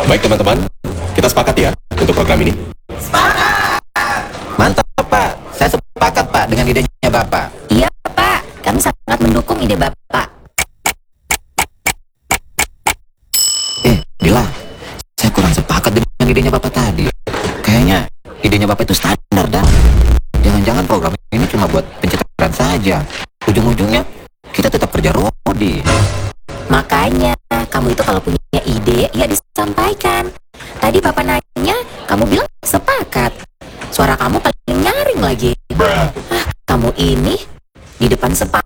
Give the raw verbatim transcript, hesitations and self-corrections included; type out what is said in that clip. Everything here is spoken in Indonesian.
Baik teman-teman, kita sepakat ya untuk program ini. Mantap Pak, saya sepakat Pak dengan idenya Bapak. Iya Pak, kami sangat mendukung ide Bapak. Eh, Bila, saya kurang sepakat dengan idenya Bapak tadi. Kayaknya idenya Bapak itu standar dan jangan-jangan program ini cuma buat pencitraan saja. Ujung-ujungnya kita tetap kerja rodi. Makanya, kamu itu kalau punya ide, ya disampaikan. Tadi Bapak nanya, kamu bilang sepakat. Suara kamu paling nyaring lagi. Ah, kamu ini di depan sepakat.